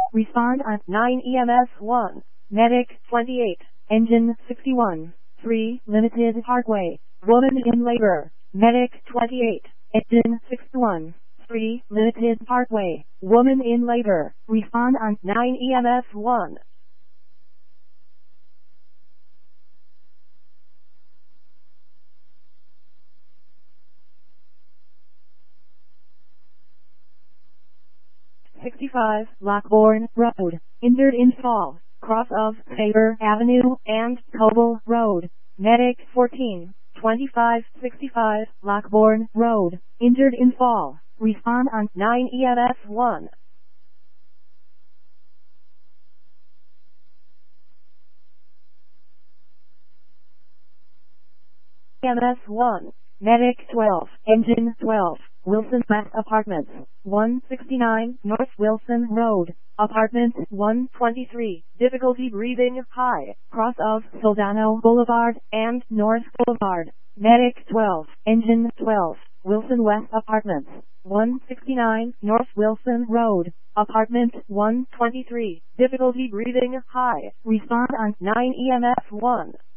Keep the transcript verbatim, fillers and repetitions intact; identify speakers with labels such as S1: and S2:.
S1: Respond on nine E M S one. Medic twenty-eight. Engine sixty-one. three. Limited Parkway. Woman in labor. Medic twenty-eight. Engine sixty-one. three. Limited Parkway. Woman in labor. Respond on nine E M S one. sixty-five, Lockbourne Road. Injured in fall. Cross of Faber Avenue and Coble Road. Medic fourteen. twenty-five sixty-five, Lockbourne Road. Injured in fall. Respond on nine E M S one. E M S one. Medic twelve. Engine twelve. Wilson West Apartments. one sixty-nine North Wilson Road. Apartment one twenty-three. Difficulty breathing high. Cross of Soldano Boulevard and North Boulevard. Medic twelve. Engine twelve. Wilson West Apartments. one sixty-nine North Wilson Road. Apartment one twenty-three. Difficulty breathing high. Respond on nine E M S one.